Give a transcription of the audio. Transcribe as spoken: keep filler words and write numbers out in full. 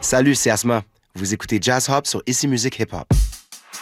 Salut, c'est Asma. Vous écoutez Jazz Hop sur Ici Musique Hip Hop.